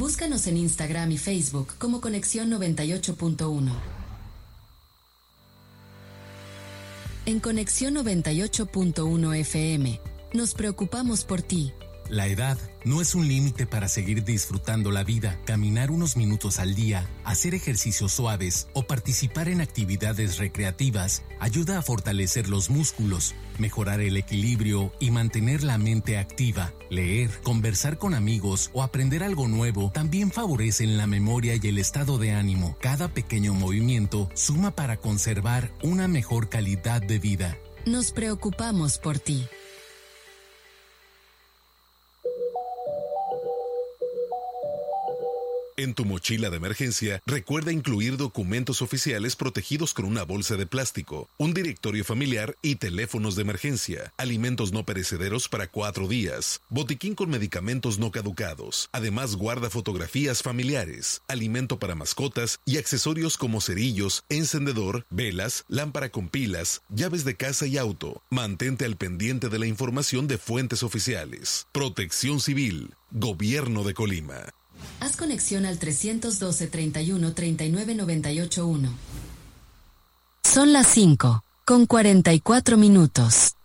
Búscanos en Instagram y Facebook como Conexión 98.1. En Conexión 98.1 FM, nos preocupamos por ti. La edad no es un límite para seguir disfrutando la vida. Caminar unos minutos al día, hacer ejercicios suaves o participar en actividades recreativas ayuda a fortalecer los músculos, mejorar el equilibrio y mantener la mente activa. Leer, conversar con amigos o aprender algo nuevo también favorecen la memoria y el estado de ánimo. Cada pequeño movimiento suma para conservar una mejor calidad de vida. Nos preocupamos por ti. En tu mochila de emergencia, recuerda incluir documentos oficiales protegidos con una bolsa de plástico, un directorio familiar y teléfonos de emergencia, alimentos no perecederos para 4 días, botiquín con medicamentos no caducados. Además, guarda fotografías familiares, alimento para mascotas y accesorios como cerillos, encendedor, velas, lámpara con pilas, llaves de casa y auto. Mantente al pendiente de la información de fuentes oficiales. Protección Civil, Gobierno de Colima. Haz conexión al 312-31-39-98-1. Son las 5:44.